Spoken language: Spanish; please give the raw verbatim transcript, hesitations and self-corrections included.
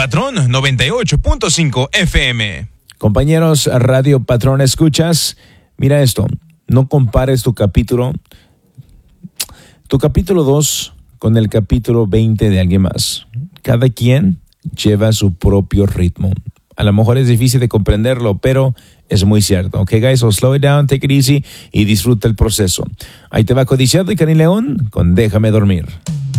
Patrón noventa y ocho punto cinco F M. Compañeros, Radio Patrón, escuchas. Mira esto, no compares tu capítulo, tu capítulo dos con el capítulo veinte de alguien más. Cada quien lleva su propio ritmo. A lo mejor es difícil de comprenderlo, pero es muy cierto. Ok, guys, so slow it down, take it easy y disfruta el proceso. Ahí te va Codiciado y Karin León con Déjame Dormir.